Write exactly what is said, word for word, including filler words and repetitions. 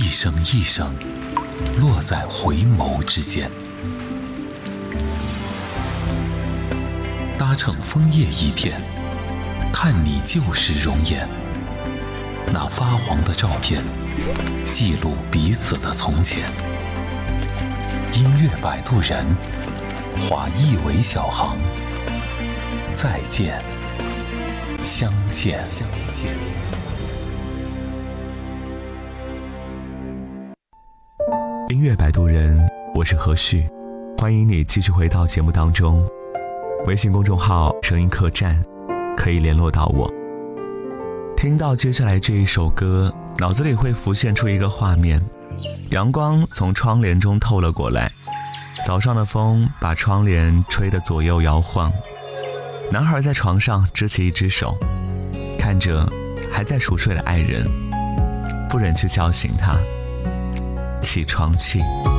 一声一声落在回眸之间。搭乘枫叶一片，看你旧时容颜。那发黄的照片，记录彼此的从前。音乐摆渡人，划一尾小航。再见，相见。相见。 音乐摆渡人，我是何旭，欢迎你继续回到节目当中。微信公众号声音客栈可以联络到我。听到接下来这一首歌，脑子里会浮现出一个画面，阳光从窗帘中透了过来，早上的风把窗帘吹得左右摇晃，男孩在床上支起一只手，看着还在熟睡的爱人，不忍去叫醒他。起床气。